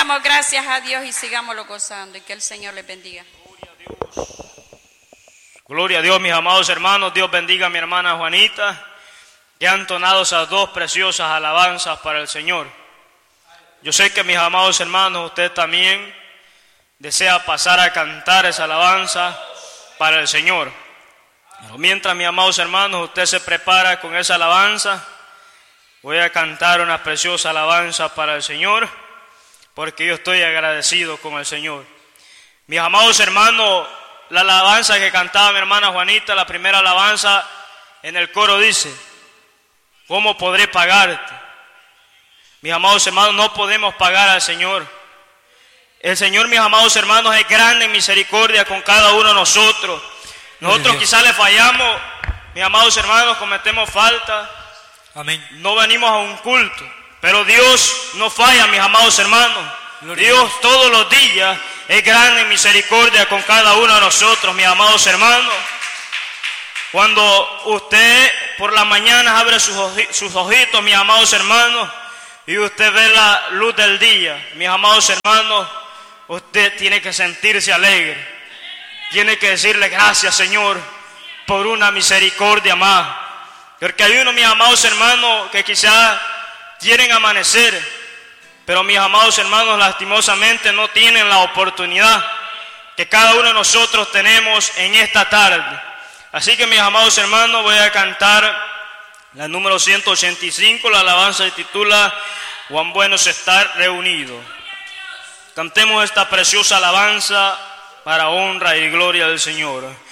damos gracias a Dios y sigámoslo gozando y que el Señor les bendiga. Gloria a Dios, mis amados hermanos. Dios bendiga a mi hermana Juanita, que ha entonado esas dos preciosas alabanzas para el Señor. Yo sé que mis amados hermanos, usted también desea pasar a cantar esa alabanza para el Señor. Pero mientras, mis amados hermanos, usted se prepara con esa alabanza, voy a cantar una preciosa alabanza para el Señor, porque yo estoy agradecido con el Señor. Mis amados hermanos, la alabanza que cantaba mi hermana Juanita, la primera alabanza en el coro dice: ¿cómo podré pagarte? Mis amados hermanos, no podemos pagar al Señor. El Señor, mis amados hermanos, es grande en misericordia con cada uno de nosotros. Nosotros quizás le fallamos, mis amados hermanos, cometemos falta. Amén. No venimos a un culto, pero Dios no falla, mis amados hermanos. Gloria Dios todos los días es grande en misericordia con cada uno de nosotros, mis amados hermanos. Cuando usted por la mañana abre sus ojitos, mis amados hermanos, y usted ve la luz del día, mis amados hermanos, usted tiene que sentirse alegre. Tiene que decirle gracias, Señor, por una misericordia más. Porque hay unos, mis amados hermanos, que quizás quieren amanecer, pero mis amados hermanos, lastimosamente no tienen la oportunidad que cada uno de nosotros tenemos en esta tarde. Así que, mis amados hermanos, voy a cantar la número 185, la alabanza se titula "Cuán bueno es estar reunido". Cantemos esta preciosa alabanza para honra y gloria del Señor.